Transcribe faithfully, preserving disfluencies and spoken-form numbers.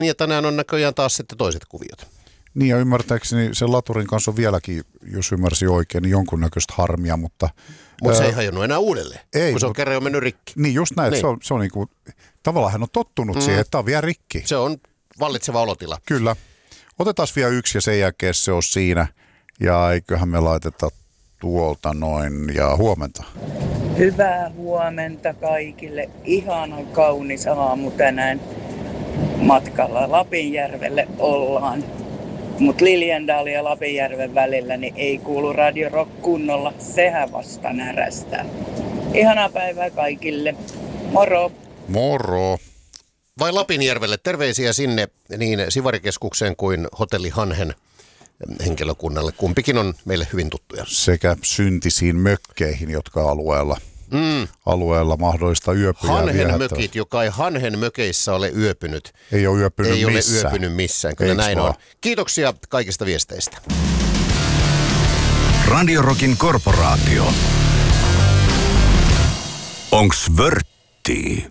Niin, ja tänään on näköjään taas sitten toiset kuviot. Niin, ja ymmärtääkseni sen laturin kanssa on vieläkin, jos ymmärsin oikein, niin jonkunnäköistä harmia, mutta... Mutta se ei hajonnut enää uudelleen, ei, kun se on mut, kerran jo mennyt rikki. Niin, just näin, niin. se on, se on niin kuin, tavallaan hän on tottunut mm. siihen, että tämä on vielä rikki. Se on vallitseva olotila. Kyllä. Otetaan vielä yksi ja sen jälkeen se on siinä. Ja eiköhän me laiteta tuolta noin ja huomenta. Hyvää huomenta kaikille. Ihana kaunis aamu tänään. Matkalla Lapinjärvelle ollaan. Mutta Liljendalin ja Lapinjärven välillä niin ei kuulu Radio Rock kunnolla. Sehän vasta närästää. Ihanaa päivää kaikille. Moro. Moro. Vai Lapinjärvelle. Terveisiä sinne niin Sivarikeskukseen kuin Hotelli Hanhen henkilökunnalle. Kumpikin on meille hyvin tuttuja. Sekä syntisiin mökkeihin, jotka alueella, mm. alueella mahdollista yöpyjää Hanhen mökit, joka ei Hanhen mökeissä ole yöpynyt. Ei ole yöpynyt ei missään. Ei ole yöpynyt missään. Kyllä Eiks näin vaan? on. Kiitoksia kaikista viesteistä. Radio Rockin korporaatio. Onks vörttii?